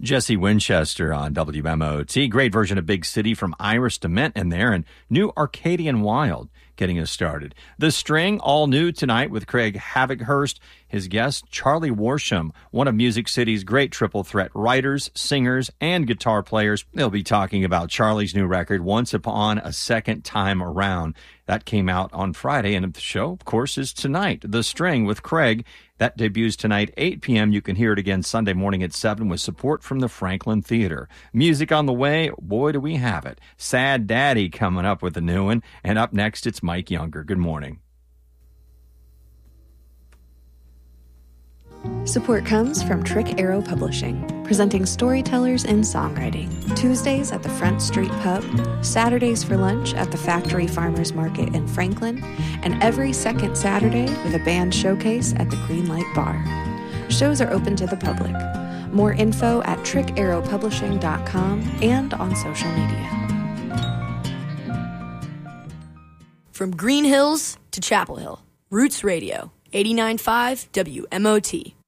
Jesse Winchester on WMOT. Great version of Big City from Iris DeMent in there, and new Arcadian Wild getting us started. The String, all new tonight with Craig Havikhurst. His guest, Charlie Worsham, one of Music City's great triple threat writers, singers, and guitar players. They'll be talking about Charlie's new record, Once Upon a Second Time Around. That came out on Friday, and the show, of course, is tonight. The String with Craig. That debuts tonight, 8 p.m. You can hear it again Sunday morning at 7 with support from the Franklin Theater. Music on the way, boy, do we have it. Sad Daddy coming up with a new one. And up next, it's Mike Younger. Good morning. Support comes from Trick Arrow Publishing, presenting storytellers in songwriting. Tuesdays at the Front Street Pub, Saturdays for lunch at the Factory Farmers Market in Franklin, and every second Saturday with a band showcase at the Greenlight Bar. Shows are open to the public. More info at trickarrowpublishing.com and on social media. From Green Hills to Chapel Hill, Roots Radio, 89.5 WMOT.